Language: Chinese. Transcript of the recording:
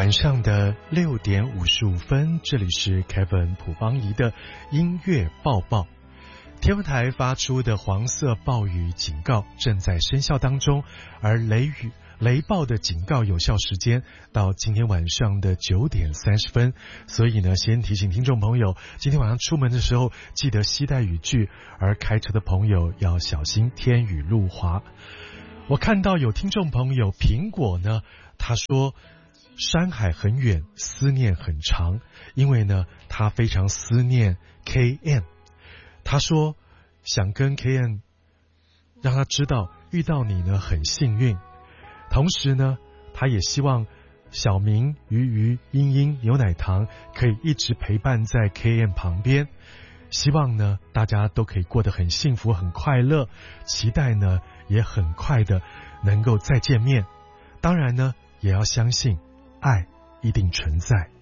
晚上的6点55分，这里是 Kevin 卜邦仪的音乐报报。天文台发出的黄色暴雨警告正在生效当中，而雷暴的警告有效时间到今天晚上的9点30分，所以呢，先提醒听众朋友，今天晚上出门的时候记得携带雨具，而开车的朋友要小心天雨路滑。我看到有听众朋友苹果呢，他说山海很远，思念很长，因为呢，他非常思念 KM。他说想跟 KM 让他知道遇到你呢很幸运，同时呢，他也希望小明、鱼、英英、牛奶糖可以一直陪伴在 KM 旁边，希望呢大家都可以过得很幸福很快乐，期待呢也很快的能够再见面，当然呢也要相信爱一定存在。